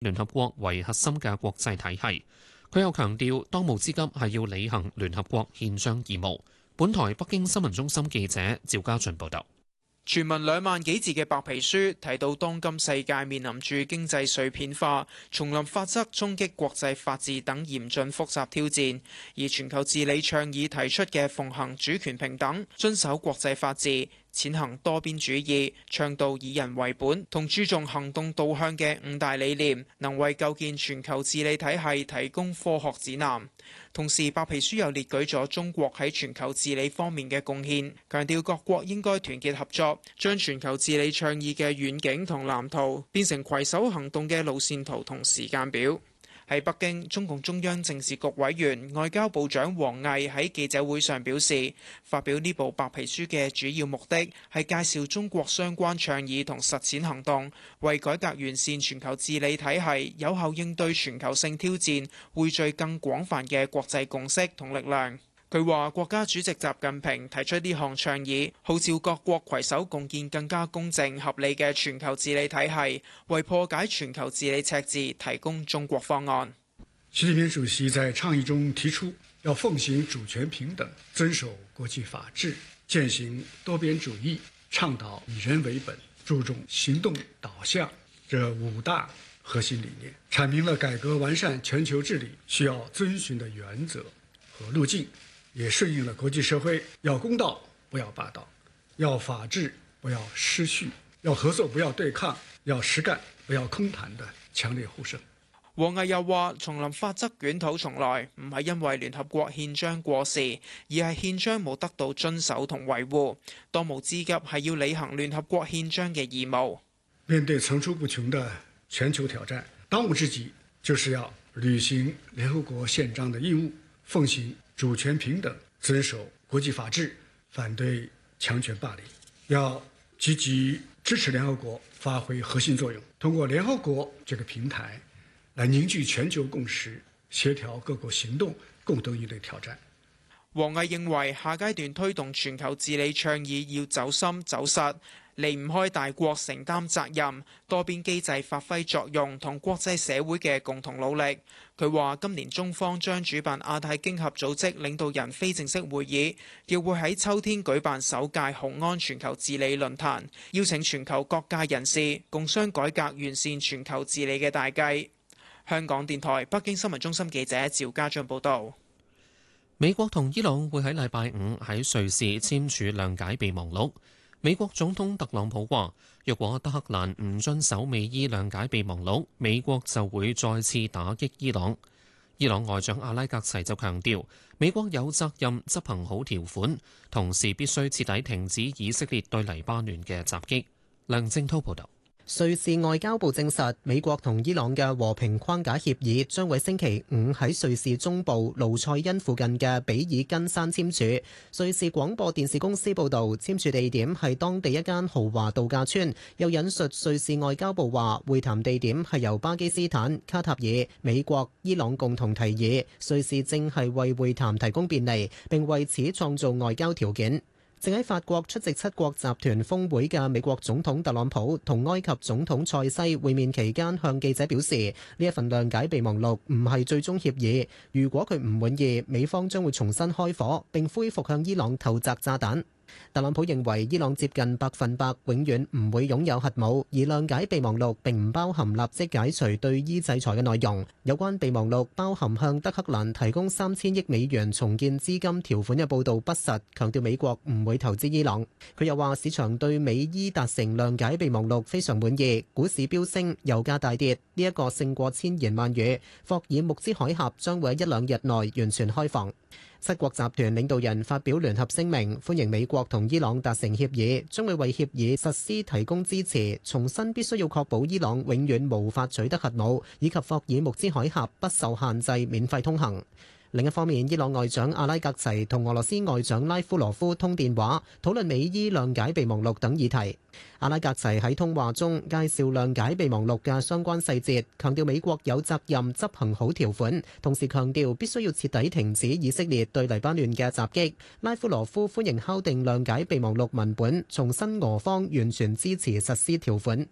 聯合國為核心嘅國際體系。佢又強調，當務之急係要履行聯合國憲章義務。本台北京新聞中心記者趙家俊報道。 全文2萬幾字嘅白皮書提到，當今世界面臨住經濟碎片化、叢林法則衝擊國際法治等嚴峻複雜挑戰，而全球治理倡議提出嘅奉行主權平等、遵守國際法治、踐行多邊主義、倡導以人為本同注重行動導向嘅5大理念，能為構建全球治理體系提供科學指南。同時，白皮書又列舉咗中國喺全球治理方面嘅貢獻，強調各國應該團結合作，將全球治理倡議嘅遠景同藍圖變成攜手行動嘅路線圖同時間表。喺北京，中共中央政治局委員外交部長王毅喺記者會上表示，發表呢部白皮書嘅主要目的係介紹中國相關倡議同實踐行動，為改革完善全球治理體系、有效應對全球性挑戰，匯聚更廣泛嘅國際共識同力量。佢話：國家主席習近平提出呢項倡議，號召各國攜手共建更加公正合理嘅全球治理體系，為破解全球治理赤字提供中國方案。 習近平主席在倡議中提出，要奉行主權平等，遵守國際法治，踐行多邊主義，倡導以人為本，注重行動導向這5大核心理念，闡明了改革完善全球治理需要遵循的原則和路徑，也順應了國際社會要公道不要霸道，要法治不要失序，要合作不要對抗，要實幹不要空談的強烈呼聲。 王毅又話：叢林法則捲土重來，唔係因為聯合國憲章過時，而係憲章冇得到遵守同維護。當務之急係要履行聯合國憲章嘅義務。 面對層出不窮的全球挑戰，當務之急就是要履行聯合國憲章的義務，奉行主權平等，遵守國際法治，反對強權霸凌，要積極支持聯合國發揮核心作用，通過聯合國這個平台來凝聚全球共識，協調各國行動，共同應對挑戰。 王毅認為，下階段推動全球治理倡議要走深走實，離唔開大國承擔責任、多邊機制發揮作用同國際社會嘅共同努力。佢話：今年中方將主辦亞太經合組織領導人非正式會議，亦會喺秋天舉辦首屆雄安全球治理論壇，邀請全球各界人士共商改革完善全球治理嘅大計。香港電台北京新聞中心記者趙家俊報道。 美國同伊朗會喺禮拜五喺瑞士簽署諒解備忘錄。美國總統特朗普話，若果德黑蘭唔遵守美伊諒解備忘錄，美國就會再次打擊伊朗。伊朗外長阿拉格齊就強調，美國有責任執行好條款，同時必須徹底停止以色列對黎巴嫩嘅襲擊。梁正滔報導。 瑞士外交部證實，美國同伊朗嘅和平框架協議將會星期五喺瑞士中部盧塞恩附近嘅比爾根山簽署。瑞士廣播電視公司報導，簽署地點係當地一間豪華度假村。又引述瑞士外交部話，會談地點係由巴基斯坦、卡塔爾、美國、伊朗共同提議，瑞士正係為會談提供便利，並為此創造外交條件。正喺法國出席7國集團峰會嘅美國總統特朗普同埃及總統塞西會面期間，向記者表示，呢一份諒解備忘錄唔係最終協議，如果佢唔滿意，美方將會重新開火並恢復向伊朗投擲炸彈。特朗普認為伊朗接近100%永遠唔會擁有核武，而諒解備忘錄並唔包含立即解除對伊制裁嘅內容。有關備忘錄包含向德黑蘭提供3000億美元重建資金條款嘅報導不實，強調美國唔會投資伊朗。佢又話市場對美伊達成諒解備忘錄非常滿意，股市飆升，油價大跌，呢一個勝過千言萬語。霍爾木茲海峽將會喺1-2日內完全開放。7國集團領導人發表聯合聲明，歡迎美國同伊朗達成協議，將會為協議實施提供支持，重申必須要確保伊朗永遠無法取得核武，以及霍爾木茲海峽不受限制免費通行。另一方面，伊朗外長阿拉格齊同俄羅斯外長拉夫羅夫通電話，討論美伊諒解備忘錄等議題。阿拉格齊喺通話中介紹諒解備忘錄嘅相關細節，強調美國有責任執行好條款，同時強調必須要徹底停止以色列對黎巴嫩嘅襲擊。拉夫羅夫歡迎敲定諒解備忘錄文本，重申俄方完全支持實施條款。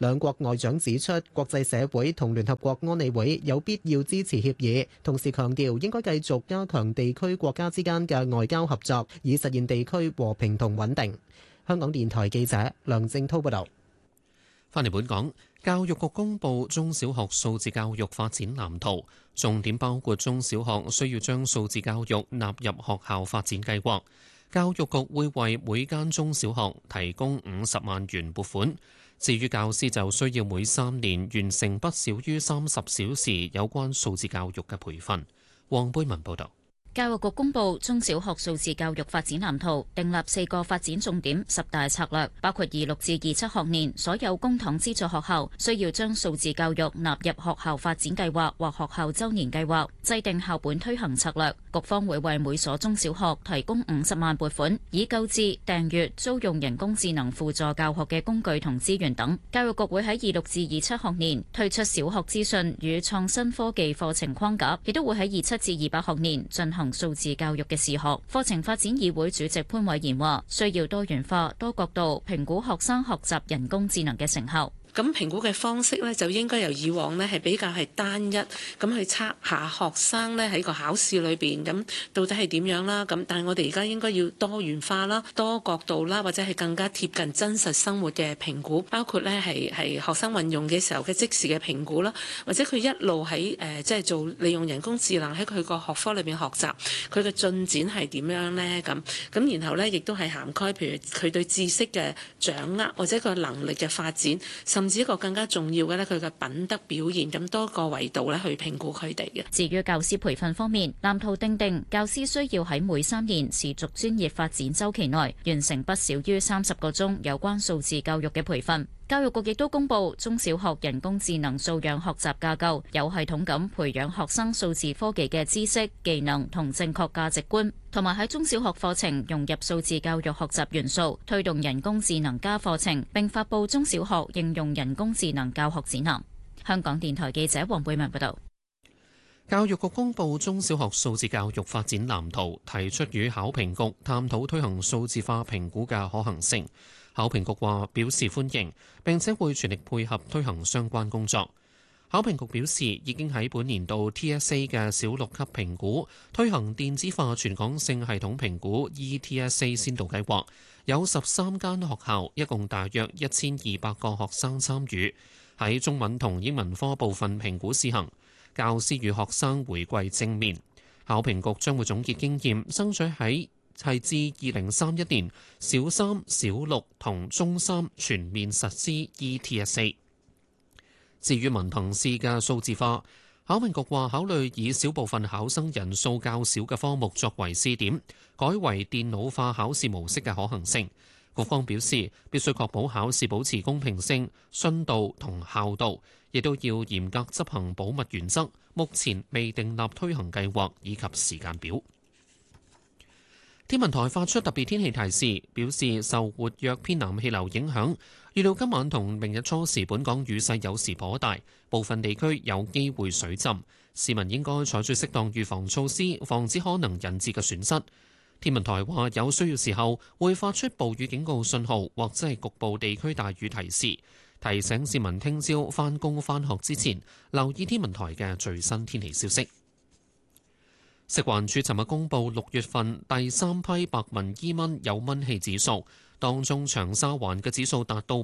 兩國外長指出，國際社會同聯合國安理會有必要支持協議，同時強調應該繼續加強地區國家之間嘅外交合作，以實現地區和平同穩定。香港電台記者梁正滔報導。 返嚟本港，教育局公布中小學數字教育發展藍圖，重點包括中小學需要將數字教育納入學校發展計劃。教育局會為每間中小學提供50萬元撥款。至於教師就需要每3年完成不少於30小時有關數字教育嘅培訓。黃貝文報導。 教育局公布中小學數字教育發展藍圖，訂立4個發展重點、10大策略，包括26至27學年所有公帑資助學校需要將數字教育納入學校發展計劃或學校週年計劃，制定校本推行策略。局方會為每所中小學提供50萬撥款，以購置、訂閱、租用人工智能輔助教學嘅工具同資源等。教育局會喺26至27學年推出小學資訊與創新科技課程框架，亦都會喺27至28學年進行數字教育嘅視學。課程發展議會主席潘偉賢話：需要多元化、多角度評估學生學習人工智能嘅成效。 咁評估嘅方式呢，就應該由以往呢係比較係單一咁去測下學生呢喺個考試裏邊咁到底係點樣啦。咁但係我哋而家應該要多元化啦、多角度啦，或者係更加貼近真實生活嘅評估，包括呢係學生運用嘅時候嘅即時嘅評估啦，或者佢一路喺即係做利用人工智能喺佢個學科裏邊學習，佢嘅進展係點樣呢？咁然後呢，亦都係涵蓋譬如佢對知識嘅掌握或者個能力嘅發展。甚至一個更加重要嘅咧，佢嘅品德表現，咁多個維度咧去評估佢哋嘅。 至於教師培訓方面，藍圖訂定教師需要喺每3年持續專業發展週期內完成不少於30個鐘有關數字教育嘅培訓。教育局亦都公布中小學人工智能素養學習架構，有系統咁培養學生數字科技嘅知識、技能同正確價值觀，同埋喺中小學課程融入數字教育學習元素，推動人工智能加課程，並發布中小學應用人工智能教學指南。香港電台記者黃貝文報道。 教育局公布中小學數字教育發展藍圖，提出與考評局探討推行數字化評估嘅可行性。考評局話表示歡迎，並且會全力配合推行相關工作。考評局表示，已經喺本年度 TSA 嘅小6級評估推行電子化全港性系統評估 ETSA 先導計劃，有13間學校，一共大約1200個學生參與。喺中文同英文科部分評估試行，教師與學生回饋正面。考評局將會總結經驗，爭取係至2031年小3、小6同中3全面實施 ETSA。至於文憑試嘅數字化，考評局話考慮以小部分考生人數較少嘅科目作為試點，改為電腦化考試模式嘅可行性。局方表示，必須確保考試保持公平性、信度同效度，亦都要嚴格執行保密原則。目前未訂立推行計劃以及時間表。天文台發出特別天氣提示，表示受活躍偏南氣流影響，預料今晚同明日初時本港雨勢有時頗大，部分地區有機會水浸。市民應該採取適當預防措施，防止可能引致嘅損失。天文台話有需要時候會發出暴雨警告信號，或者係局部地區大雨提示，提醒市民聽朝返工返學之前留意天文台嘅最新天氣消息。食環署尋日公布6月份第3批白紋伊蚊有蚊氣指數，當中長沙灣嘅指數達到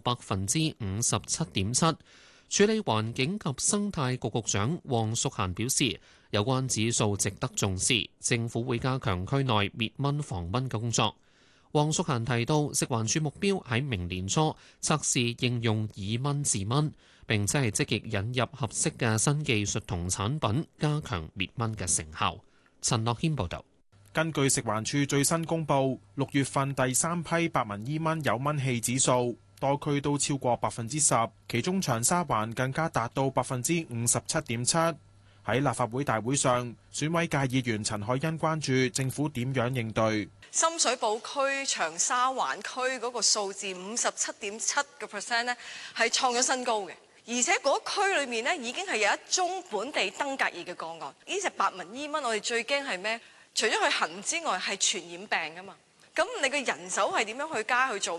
57.7%。處理環境及生態局局長黃淑嫻表示，有關指數值得重視，政府會加強區內滅蚊防蚊嘅工作。黃淑嫻提到，食環署目標喺明年初測試應用以蚊治蚊，並且係積極引入合適嘅新技術同產品，加強滅蚊嘅成效。陳樂軒報導。 根據食環署最新公佈，6月份第3批白紋伊蚊有蚊氣指數，多區都超過10%，其中長沙灣更加達到57.7%。喺立法會大會上，選委界議員陳凱欣關注政府點樣應對。 深水埗區、長沙灣區嗰個數字57.7% 呢，係創咗新高嘅。而且嗰區裏面呢，已經係有一宗本地登革熱嘅個案。呢隻白紋伊蚊，我哋最驚係咩？除咗佢痕之外，係傳染病㗎嘛。咁你嘅人手係點樣去加去做呢？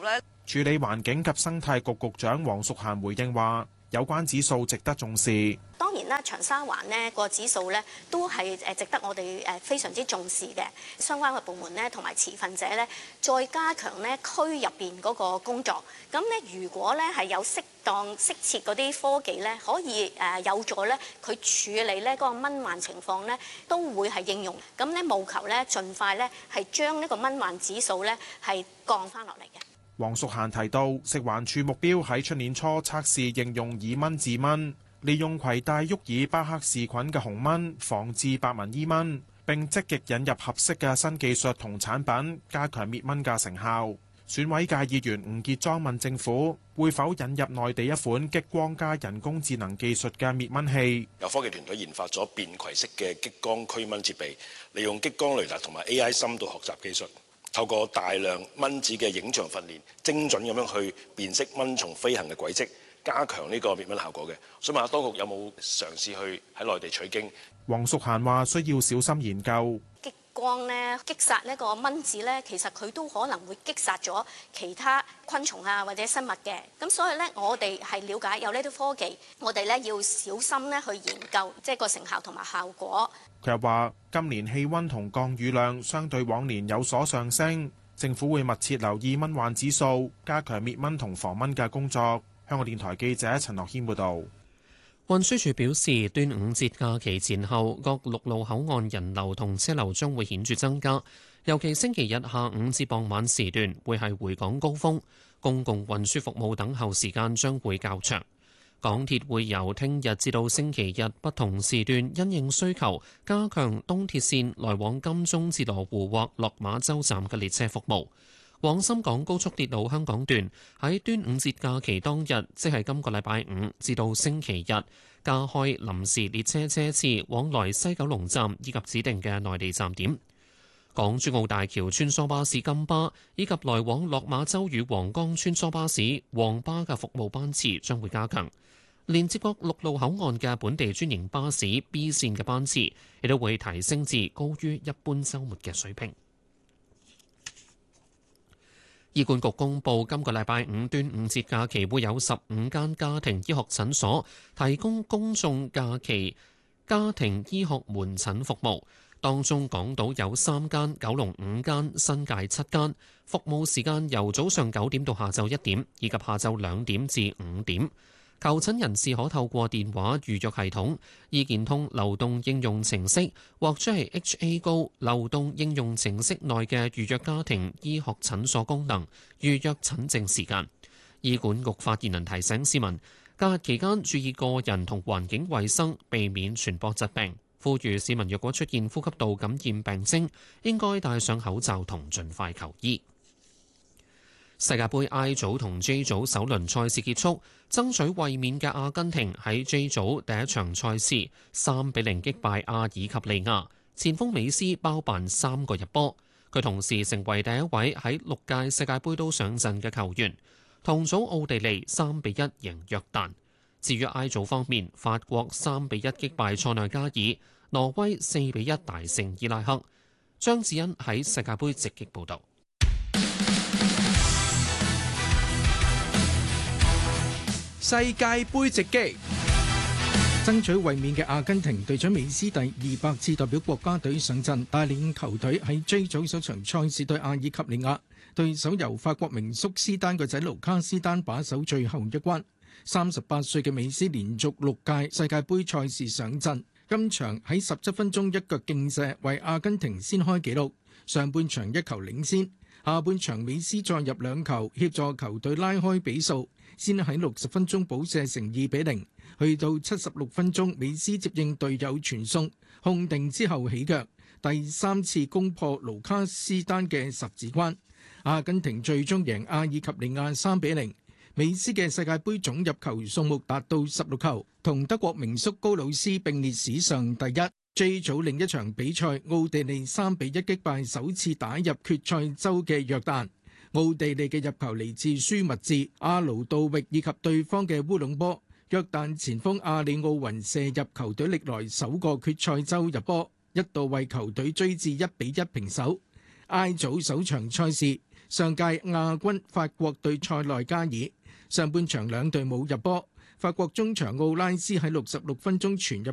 處理環境及生態局局長黃淑嫻回應話，有關指數值得重視。 當然啦，長沙灣呢個指數呢都係值得我哋非常之重視嘅。相關嘅部門呢同埋持份者呢，再加強呢區入邊嗰個工作。咁呢，如果呢係有適當適切嗰啲科技呢，可以有助呢佢處理呢嗰個蚊患情況呢，都會係應用。咁呢，務求呢盡快呢係將呢個蚊患指數呢係降翻落嚟嘅。 黃淑嫻提到，食環署目標喺出年初測試應用以蚊治蚊，利用攜帶沃爾巴克氏菌嘅紅蚊防治白紋伊蚊，並積極引入合適嘅新技術同產品，加強滅蚊嘅成效。選委界議員吳傑莊問政府會否引入內地一款激光加人工智能技術嘅滅蚊器。 有科技團隊研發咗便攜式嘅激光驅蚊設備，利用激光雷達同埋 AI 深度學習技術，透過大量蚊子嘅影像訓練，精準咁樣去辨識蚊蟲飛行嘅軌跡，加強呢個滅蚊效果嘅。想問下當局有冇嘗試去喺內地取經？ 黃淑嫻話需要小心研究。 激光呢擊殺呢個蚊子呢，其實佢都可能會擊殺咗其他昆蟲啊或者生物嘅。咁所以呢，我哋係了解有呢啲科技，我哋呢要小心呢去研究，即係個成效同埋效果。 佢又話：今年氣温同降雨量相對往年有所上升，政府會密切留意蚊患指數，加強滅蚊同防蚊嘅工作。香港電台記者陳樂軒報導。 運輸署表示，端午節假期前後，各陸路口岸人流同車流將會顯著增加，尤其星期日下午至傍晚時段會係回港高峰，公共運輸服務等候時間將會較長。港鐵會由聽日至到星期日不同時段因應需求，加強東鐵線來往金鐘至羅湖或落馬洲站嘅列車服務。廣深港高速鐵路香港段喺端午節假期當日，即係今個禮拜五至到星期日，加開臨時列車車次往來西九龍站以及指定嘅內地站點。港珠澳大橋穿梭巴士金巴以及來往落馬洲與皇崗穿梭巴士黃巴嘅服務班次將會加強。連接各陸路口岸嘅本地專營巴士 B 線嘅班次亦都會提升至高於一般週末嘅水平。醫管局公布，今個禮拜五端午節假期會有15間家庭醫學診所提供公眾假期家庭醫學門診服務，當中港島有3間、九龍5間、新界7間，服務時間由早上9點到下晝1點，以及下晝2點至5點。求診人士可透過電話預約系統、醫健通流動應用程式或者係 HA Go 流動應用程式內嘅預約家庭醫學診所功能預約診症時間。醫管局發言人提醒市民，假日期間注意個人同環境衛生，避免傳播疾病。呼籲市民若果出現呼吸道感染病徵，應該戴上口罩同盡快求醫。世界盃 I 組同 J 組首輪賽事結束，爭取衛冕嘅阿根廷喺 J 組第一場賽事3-0擊敗阿爾及利亞，前鋒美斯包辦3個入波，佢同時成為第一位喺6屆世界盃都上陣嘅球員。同組奧地利3-1贏約旦。至於 I 組方面，法國3-1擊敗塞內加爾，挪威4-1大勝伊拉克。張子欣喺世界盃直擊報導。 世界盃直擊，爭取衛冕嘅阿根廷隊長美斯第200次代表國家隊上陣，帶領球隊喺 J 組首場賽事對阿爾及利亞，對手由法國名宿斯丹個仔盧卡斯丹把守最後一關。38歲嘅美斯連續6屆世界盃賽事上陣，今場喺17分鐘一腳勁射為阿根廷先開紀錄，上半場1球領先，下半場美斯再入2球協助球隊拉開比數。先喺60分鐘補射成2-0，去到76分鐘，美斯接應隊友傳送控定之後起腳，第3次攻破盧卡斯丹嘅十指關。阿根廷最終贏阿爾及利亞3-0，美斯嘅世界盃總入球數目達到16球，同德國名宿高魯斯並列史上第一。J 組另一場比賽，奧地利3-1擊敗首次打入決賽周嘅約旦。奧地利嘅入球嚟自舒密治、阿盧杜域以及對方嘅烏龍波，約旦前鋒阿里奧雲射入球隊歷來首個決賽周入波，一度為球隊追至1-1平手。I 組首場賽事， 上屆亞軍法國對塞內加爾，上半場兩隊冇入波。法國中場奧拉斯喺66分鐘傳入